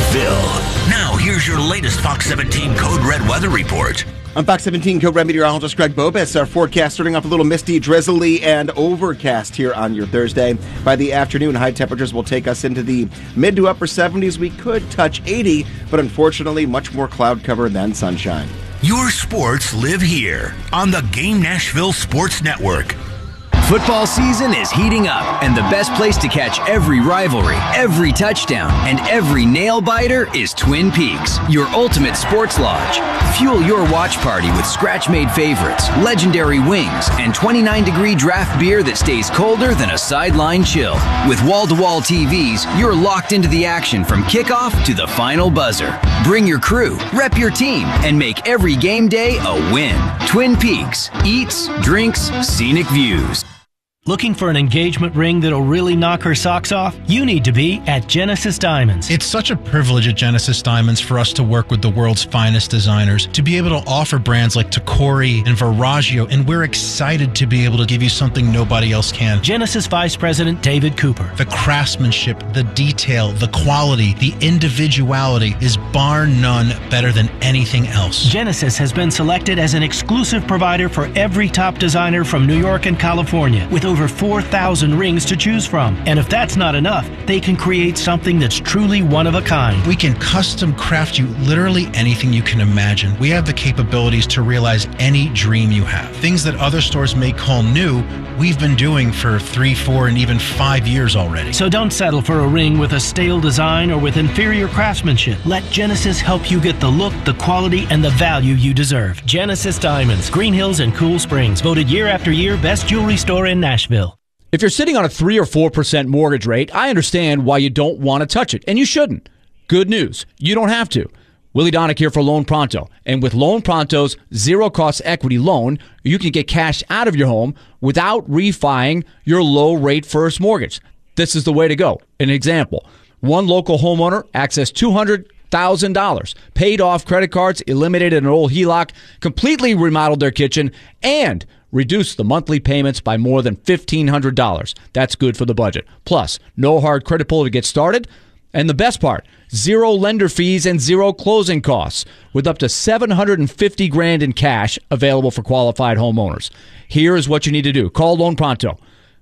Nashville. Now, here's your latest Fox 17 Code Red weather report. I'm Fox 17 Code Red meteorologist Greg Bobis. Our forecast starting off a little misty, drizzly, and overcast here on your Thursday. By the afternoon, high temperatures will take us into the mid to upper 70s. We could touch 80, but unfortunately, much more cloud cover than sunshine. Your sports live here on the Game Nashville Sports Network. Football season is heating up, and the best place to catch every rivalry, every touchdown, and every nail-biter is Twin Peaks, your ultimate sports lodge. Fuel your watch party with scratch-made favorites, legendary wings, and 29-degree draft beer that stays colder than a sideline chill. With wall-to-wall TVs, you're locked into the action from kickoff to the final buzzer. Bring your crew, rep your team, and make every game day a win. Twin Peaks. Eats, drinks, scenic views. Looking for an engagement ring that'll really knock her socks off? You need to be at Genesis Diamonds. It's such a privilege at Genesis Diamonds for us to work with the world's finest designers, to be able to offer brands like Tacori and Verragio, and we're excited to be able to give you something nobody else can. Genesis Vice President David Cooper. The craftsmanship, the detail, the quality, the individuality is bar none better than anything else. Genesis has been selected as an exclusive provider for every top designer from New York and California, with over 4,000 rings to choose from. And if that's not enough, they can create something that's truly one of a kind. We can custom craft you literally anything you can imagine. We have the capabilities to realize any dream you have. Things that other stores may call new, we've been doing for 3, 4, and even 5 years already. So don't settle for a ring with a stale design or with inferior craftsmanship. Let Genesis help you get the look, the quality, and the value you deserve. Genesis Diamonds, Green Hills and Cool Springs, voted year after year best jewelry store in Nashville. If you're sitting on a 3 or 4% mortgage rate, I understand why you don't want to touch it, and you shouldn't. Good news, you don't have to. Willie Donick here for Loan Pronto. And with Loan Pronto's zero-cost equity loan, you can get cash out of your home without refining your low-rate first mortgage. This is the way to go. An example, one local homeowner accessed $200,000, paid off credit cards, eliminated an old HELOC, completely remodeled their kitchen, and reduced the monthly payments by more than $1,500. That's good for the budget. Plus, no hard credit pull to get started. And the best part, zero lender fees and zero closing costs, with up to $750,000 in cash available for qualified homeowners. Here is what you need to do. Call Loan Pronto,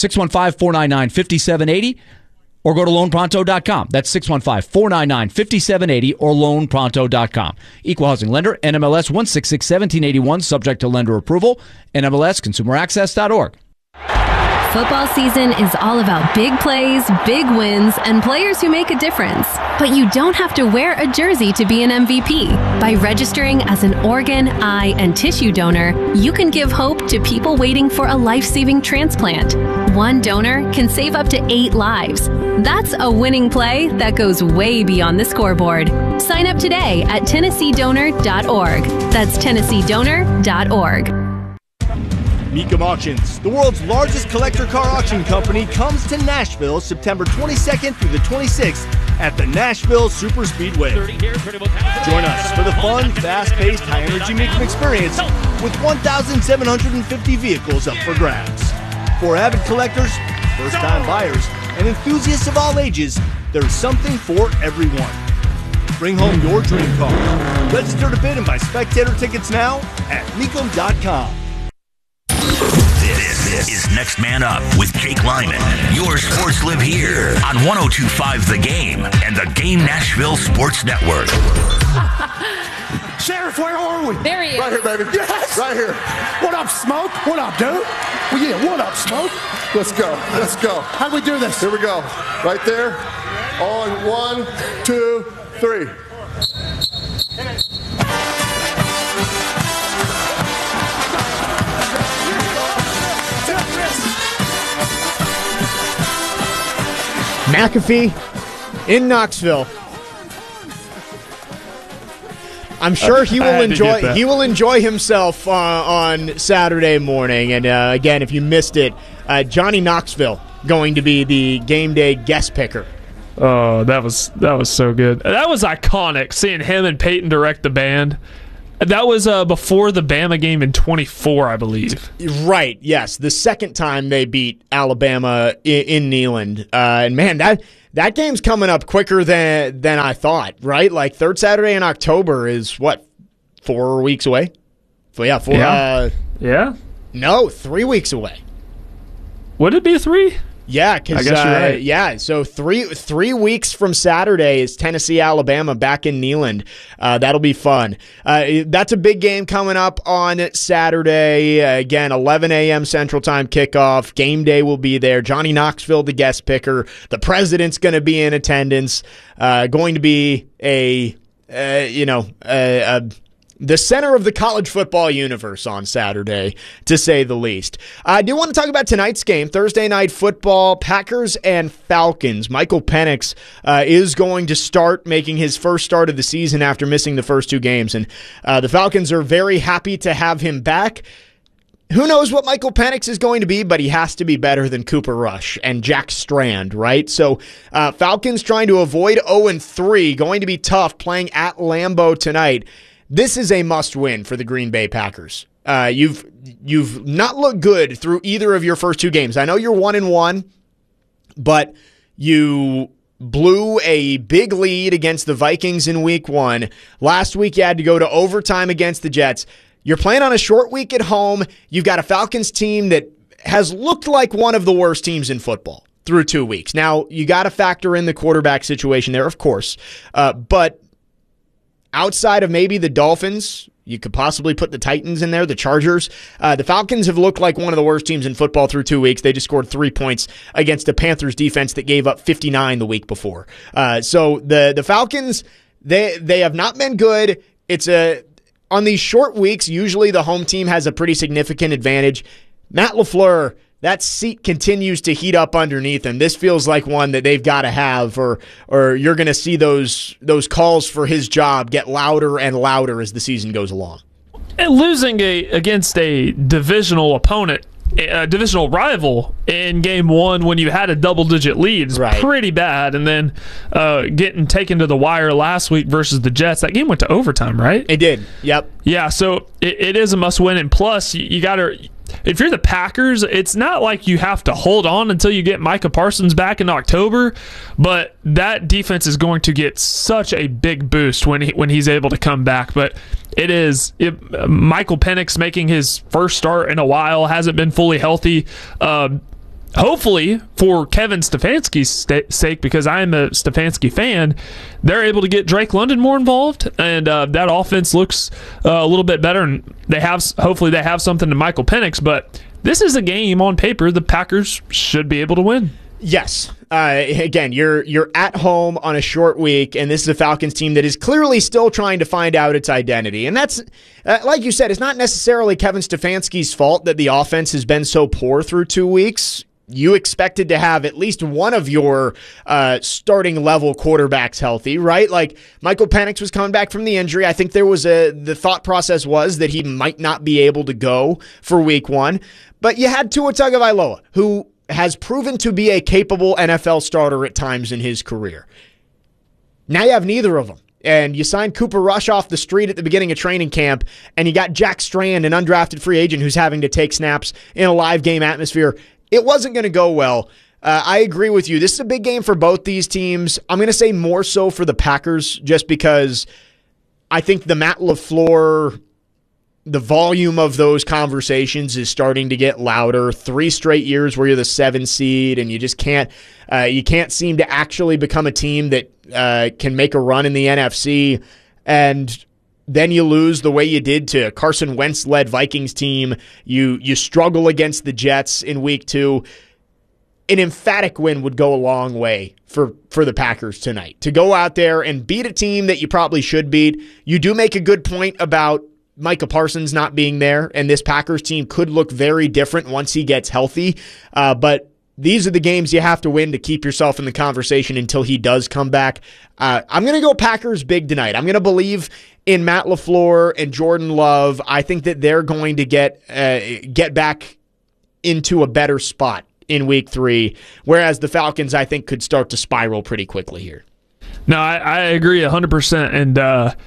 615-499-5780, or go to loanpronto.com. That's 615-499-5780 or loanpronto.com. Equal housing lender, NMLS 1661781, subject to lender approval, NMLSconsumeraccess.org. Football season is all about big plays, big wins, and players who make a difference. But you don't have to wear a jersey to be an MVP. By registering as an organ, eye, and tissue donor, you can give hope to people waiting for a life-saving transplant. One donor can save up to 8 lives. That's a winning play that goes way beyond the scoreboard. Sign up today at TennesseeDonor.org. That's TennesseeDonor.org. Mecum Auctions, the world's largest collector car auction company, comes to Nashville September 22nd through the 26th at the Nashville Super Speedway. Join us for the fun, fast-paced, high-energy Mecum experience with 1,750 vehicles up for grabs. For avid collectors, first-time buyers, and enthusiasts of all ages, there's something for everyone. Bring home your dream car. Register to bid and buy spectator tickets now at Mecum.com. This is Next Man Up with Jake Lyman. Your sports live here on 102.5 The Game and the Game Nashville Sports Network. Sheriff, where are we? There he is. Right here, baby. Yes. Right here. What up, Smoke? What up, dude? Well, yeah, what up, Smoke? Let's go. Let's go. How do we do this? Here we go. Right there. On 1, 2, 3. McAfee in Knoxville. I'm sure he will enjoy himself on Saturday morning. And again, if you missed it, Johnny Knoxville going to be the game day guest picker. Oh, that was so good. That was iconic, seeing him and Peyton direct the band. That was before the Bama game in 24, I believe. Right, yes. The second time they beat Alabama in Neyland. And man, that game's coming up quicker than I thought, right? Like third Saturday in October is what, 4 weeks away? No, 3 weeks away. Would it be 3? Yeah, because right. So three weeks from Saturday is Tennessee, Alabama back in Neyland. That'll be fun. That's a big game coming up on Saturday. Again, 11 a.m. Central Time kickoff. Game day will be there. Johnny Knoxville, the guest picker. The president's going to be in attendance. Going to be the center of the college football universe on Saturday, to say the least. I do want to talk about tonight's game, Thursday Night Football, Packers and Falcons. Michael Penix is going to start making his first start of the season after missing the first 2 games, and the Falcons are very happy to have him back. Who knows what Michael Penix is going to be, but he has to be better than Cooper Rush and Jack Strand, right? So Falcons trying to avoid 0-3, going to be tough, playing at Lambeau tonight. This is a must-win for the Green Bay Packers. You've not looked good through either of your first 2 games. I know you're 1-1, but you blew a big lead against the Vikings in Week 1. Last week you had to go to overtime against the Jets. You're playing on a short week at home. You've got a Falcons team that has looked like one of the worst teams in football through 2 weeks. Now, you got to factor in the quarterback situation there, of course, but outside of maybe the Dolphins, you could possibly put the Titans in there, the Chargers. The Falcons have looked like one of the worst teams in football through 2 weeks. They just scored 3 points against the Panthers defense that gave up 59 the week before. So the Falcons, they have not been good. On these short weeks, usually the home team has a pretty significant advantage. Matt LaFleur, that seat continues to heat up underneath him. This feels like one that they've got to have, or you're going to see those calls for his job get louder and louder as the season goes along. And losing against a divisional opponent, a divisional rival in game 1 when you had a double-digit lead is pretty bad. And then getting taken to the wire last week versus the Jets, that game went to overtime, right? It did. Yep. Yeah, so it is a must-win. And plus, you got to... If you're the Packers, it's not like you have to hold on until you get Micah Parsons back in October, but that defense is going to get such a big boost when he's able to come back. But Michael Penix making his first start in a while, hasn't been fully healthy. Hopefully, for Kevin Stefanski's sake, because I am a Stefanski fan, they're able to get Drake London more involved, and that offense looks a little bit better. And hopefully they have something to Michael Penix. But this is a game on paper the Packers should be able to win. Yes. Again, you're at home on a short week, and this is a Falcons team that is clearly still trying to find out its identity. And that's, like you said, it's not necessarily Kevin Stefanski's fault that the offense has been so poor through 2 weeks. You expected to have at least one of your starting level quarterbacks healthy, right? Like Michael Penix was coming back from the injury. I think the thought process was that he might not be able to go for Week 1. But you had Tua Tagovailoa, who has proven to be a capable NFL starter at times in his career. Now you have neither of them. And you signed Cooper Rush off the street at the beginning of training camp, and you got Jack Strand, an undrafted free agent who's having to take snaps in a live game atmosphere. It wasn't going to go well. I agree with you. This is a big game for both these teams. I'm going to say more so for the Packers just because I think the Matt LaFleur, the volume of those conversations is starting to get louder. 3 straight years where you're the 7 seed and you just can't seem to actually become a team that can make a run in the NFC. And then you lose the way you did to Carson Wentz-led Vikings team. You struggle against the Jets in Week 2. An emphatic win would go a long way for the Packers tonight. To go out there and beat a team that you probably should beat. You do make a good point about Micah Parsons not being there, and this Packers team could look very different once he gets healthy. But these are the games you have to win to keep yourself in the conversation until he does come back. I'm going to go Packers big tonight. I'm going to believe in Matt LaFleur and Jordan Love. I think that they're going to get back into a better spot in Week 3, whereas the Falcons, I think, could start to spiral pretty quickly here. No, I agree 100%, and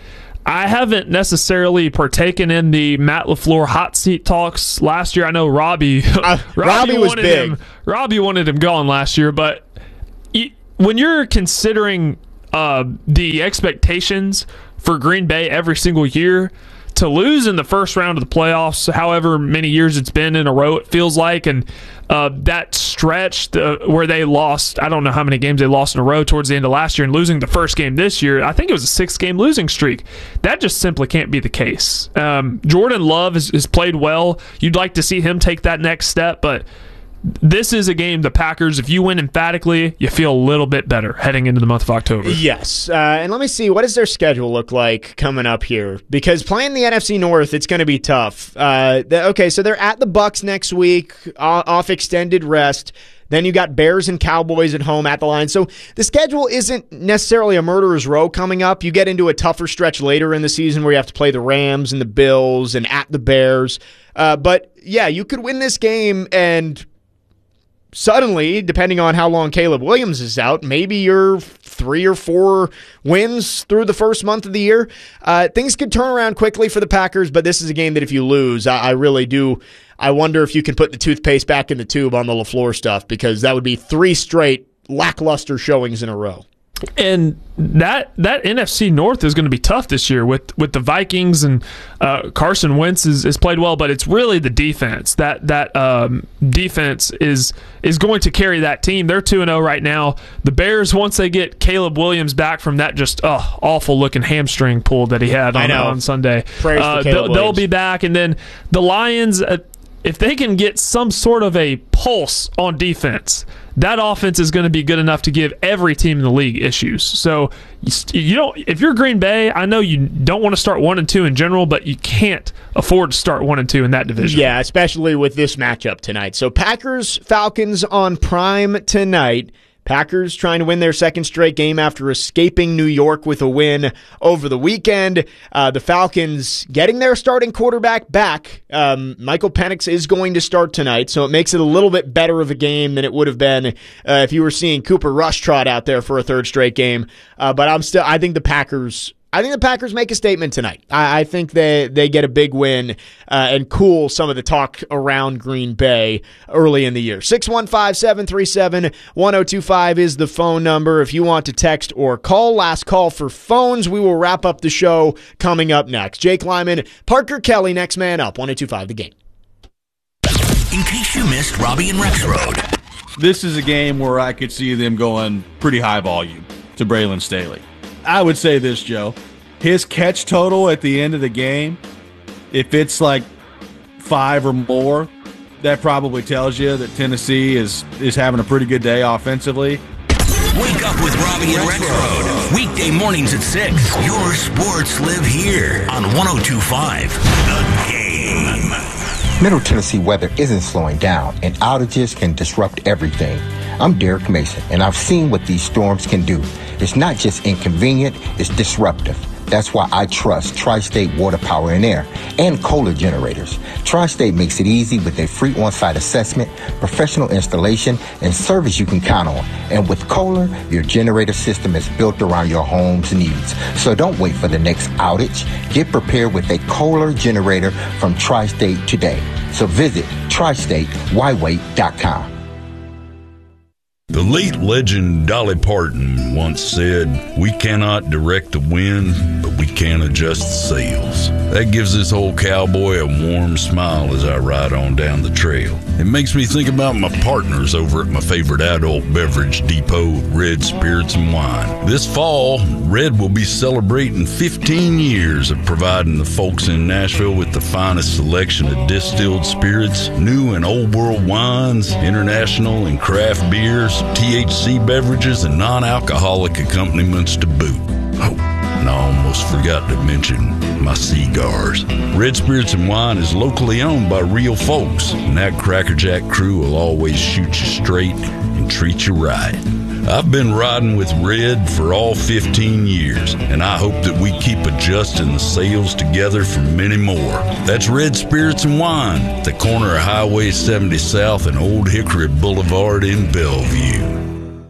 I haven't necessarily partaken in the Matt LaFleur hot seat talks last year. I know Robbie was big. Robbie wanted him gone last year, but when you're considering the expectations for Green Bay every single year, to lose in the first round of the playoffs, however many years it's been in a row, it feels like, and that stretch where they lost, I don't know how many games they lost in a row towards the end of last year, and losing the first game this year, I think it was a 6-game losing streak. That just simply can't be the case. Jordan Love has played well. You'd like to see him take that next step, but this is a game, the Packers, if you win emphatically, you feel a little bit better heading into the month of October. Yes. And let me see, what does their schedule look like coming up here? Because playing the NFC North, it's going to be tough. Okay, so they're at the Bucs next week, off extended rest. Then you got Bears and Cowboys at home at the Lions. So the schedule isn't necessarily a murderer's row coming up. You get into a tougher stretch later in the season where you have to play the Rams and the Bills and at the Bears. But, yeah, you could win this game and suddenly, depending on how long Caleb Williams is out, maybe you're 3 or 4 wins through the first month of the year. Things could turn around quickly for the Packers, but this is a game that if you lose, I really do. I wonder if you can put the toothpaste back in the tube on the LaFleur stuff, because that would be 3 straight lackluster showings in a row. And that NFC North is going to be tough this year with the Vikings, and Carson Wentz has played well, but it's really the defense. That defense is going to carry that team. They're 2-0 right now. The Bears, once they get Caleb Williams back from that just awful looking hamstring pull that he had on Sunday, they'll be back. And then the Lions, if they can get some sort of a pulse on defense, that offense is going to be good enough to give every team in the league issues. So if you're Green Bay, I know you don't want to start 1-2 in general, but you can't afford to start 1-2 in that division. Yeah, especially with this matchup tonight. So Packers, Falcons on Prime tonight. Packers trying to win their second straight game after escaping New York with a win over the weekend. The Falcons getting their starting quarterback back. Michael Penix is going to start tonight, so it makes it a little bit better of a game than it would have been if you were seeing Cooper Rush trot out there for a third straight game. But I think the Packers make a statement tonight. I think they get a big win and cool some of the talk around Green Bay early in the year. 615-737-1025 is the phone number if you want to text or call. Last call for phones. We will wrap up the show coming up next. Jake Lyman, Parker Kelly, next man up. 1025 The Game. In case you missed Robbie and Rexroad. This is a game where I could see them going pretty high volume to Braylon Staley. I would say this, Joe. His catch total at the end of the game, if it's like 5 or more, that probably tells you that Tennessee is having a pretty good day offensively. Wake up with Robbie and Rexroad. Weekday mornings at 6. Your sports live here on 102.5 The Game. Middle Tennessee weather isn't slowing down, and outages can disrupt everything. I'm Derek Mason, and I've seen what these storms can do. It's not just inconvenient, it's disruptive. That's why I trust Tri-State Water, Power, and Air and Kohler generators. Tri-State makes it easy with a free on-site assessment, professional installation, and service you can count on. And with Kohler, your generator system is built around your home's needs. So don't wait for the next outage. Get prepared with a Kohler generator from Tri-State today. So visit tristatewhywait.com. The late legend Dolly Parton once said, "We cannot direct the wind, but we can adjust the sails." That gives this old cowboy a warm smile as I ride on down the trail. It makes me think about my partners over at my favorite adult beverage depot, Red Spirits and Wine. This fall, Red will be celebrating 15 years of providing the folks in Nashville with the finest selection of distilled spirits, new and old world wines, international and craft beers, THC beverages, and non-alcoholic accompaniments to boot. Oh, and I almost forgot to mention my cigars. Red Spirits and Wine is locally owned by real folks, and that Cracker Jack crew will always shoot you straight and treat you right. I've been riding with Red for all 15 years, and I hope that we keep adjusting the sails together for many more. That's Red Spirits and Wine, at the corner of Highway 70 South and Old Hickory Boulevard in Bellevue.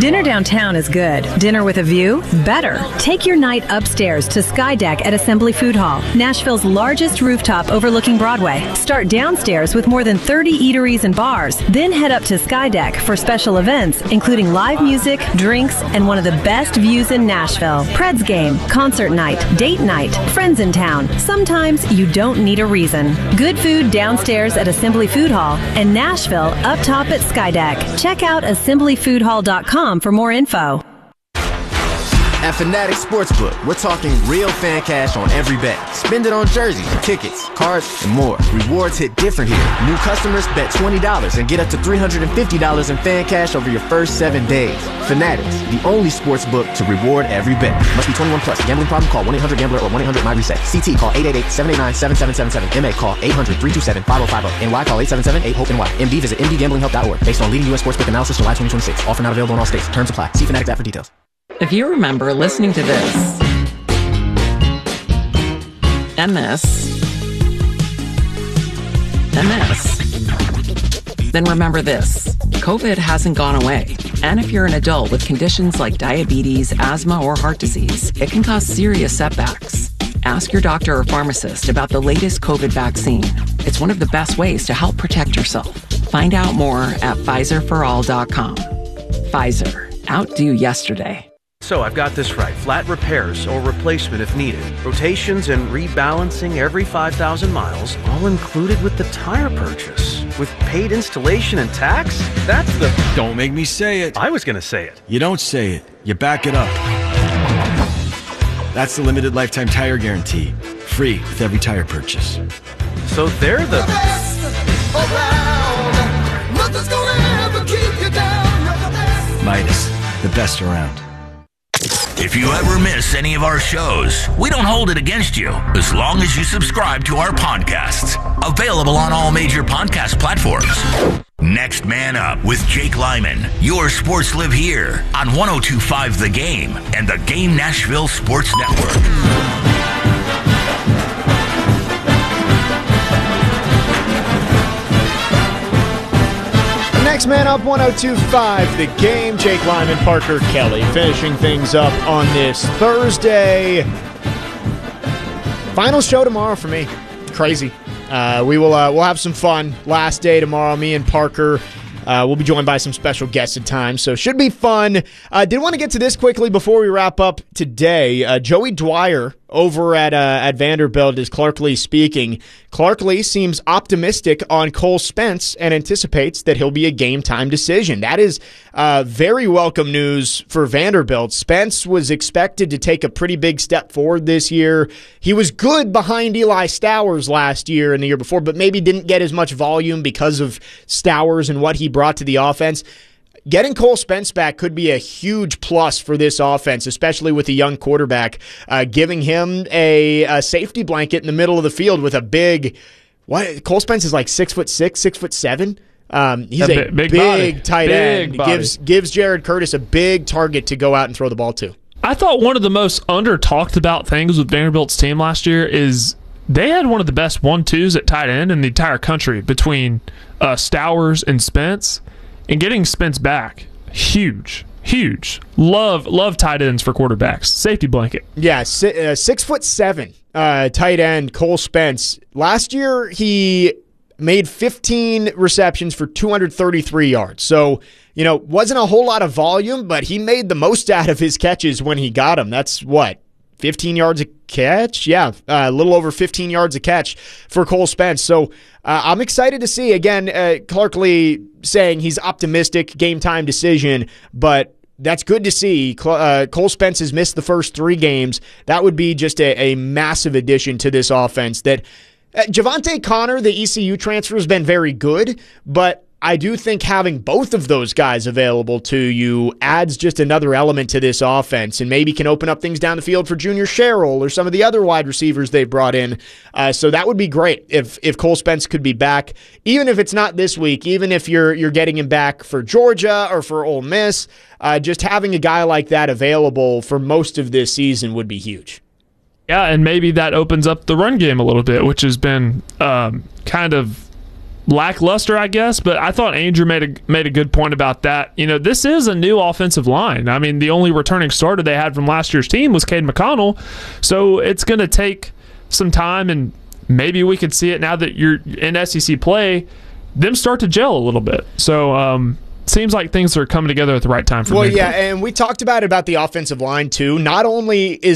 Dinner downtown is good. Dinner with a view? Better. Take your night upstairs to Sky Deck at Assembly Food Hall, Nashville's largest rooftop overlooking Broadway. Start downstairs with more than 30 eateries and bars. Then head up to Sky Deck for special events, including live music, drinks, and one of the best views in Nashville. Preds game, concert night, date night, friends in town. Sometimes you don't need a reason. Good food downstairs at Assembly Food Hall and Nashville up top at Sky Deck. Check out assemblyfoodhall.com for more info. At Fanatics Sportsbook, we're talking real fan cash on every bet. Spend it on jerseys, tickets, cards, and more. Rewards hit different here. New customers bet $20 and get up to $350 in fan cash over your first 7 days. Fanatics, the only sportsbook to reward every bet. Must be 21 plus. Gambling problem? Call 1-800-GAMBLER or 1-800-MyReset. CT, call 888-789-7777. MA, call 800-327-5050. NY, call 877-8-HOPE-NY. MD, visit mdgamblinghelp.org. Based on leading U.S. sportsbook analysis, July 2026. Offer not available in all states. Terms apply. See Fanatics app for details. If you remember listening to this, and this, then remember this. COVID hasn't gone away. And if you're an adult with conditions like diabetes, asthma, or heart disease, it can cause serious setbacks. Ask your doctor or pharmacist about the latest COVID vaccine. It's one of the best ways to help protect yourself. Find out more at PfizerForAll.com. Pfizer. Outdo yesterday. So I've got this right. Flat repairs or replacement if needed. Rotations and rebalancing every 5,000 miles, all included with the tire purchase. With paid installation and tax? That's the... Don't make me say it. I was going to say it. You don't say it. You back it up. That's the limited lifetime tire guarantee. Free with every tire purchase. So they're the... best around. Nothing's gonna ever keep you down. You're the best. Midas, the best around. If you ever miss any of our shows, we don't hold it against you as long as you subscribe to our podcasts. Available on all major podcast platforms. Next Man Up with Jake Lyman. Your sports live here on 102.5 The Game and the Game Nashville Sports Network. Next Man Up, 102.5 The Game. Jake Lyman, Parker Kelly, finishing things up on this Thursday. Final show tomorrow for me. Crazy. We'll have some fun. Last day tomorrow. Me and Parker. We'll be joined by some special guests at times, so should be fun. Did want to get to this quickly before we wrap up today. Joey Dwyer over at Vanderbilt is Clark Lee speaking. Clark Lee seems optimistic on Cole Spence and anticipates that he'll be a game-time decision. That is very welcome news for Vanderbilt. Spence was expected to take a pretty big step forward this year. He was good behind Eli Stowers last year and the year before, but maybe didn't get as much volume because of Stowers and what he brought to the offense. Getting Cole Spence back could be a huge plus for this offense, especially with a young quarterback, giving him a safety blanket in the middle of the field with a big, Cole Spence is like 6'6", 6'7". He's a big tight end. Gives Jared Curtis a big target to go out and throw the ball to. I thought one of the most under-talked about things with Vanderbilt's team last year is they had one of the best 1-2s at tight end in the entire country between Stowers and Spence. And getting Spence back, huge. Love tight ends for quarterbacks. Safety blanket. Yeah, 6'7", tight end Cole Spence. Last year, he made 15 receptions for 233 yards. So, wasn't a whole lot of volume, but he made the most out of his catches when he got them. That's 15 yards a catch? Yeah, a little over 15 yards a catch for Cole Spence. So I'm excited to see, again, Clark Lee saying he's optimistic, game-time decision, but that's good to see. Cole Spence has missed the first 3 games. That would be just a massive addition to this offense. That Javante Connor, the ECU transfer, has been very good, but I do think having both of those guys available to you adds just another element to this offense and maybe can open up things down the field for Junior Sherrill or some of the other wide receivers they brought in. So that would be great if Cole Spence could be back, even if it's not this week, even if you're getting him back for Georgia or for Ole Miss. Just having a guy like that available for most of this season would be huge. Yeah, and maybe that opens up the run game a little bit, which has been kind of lackluster, I guess, but I thought Andrew made a good point about that. This is a new offensive line. I mean, the only returning starter they had from last year's team was Cade McConnell, so it's going to take some time, and maybe we could see it now that you're in SEC play, them start to gel a little bit. So seems like things are coming together at the right time for me. Well, yeah, and we talked about the offensive line too. Not only is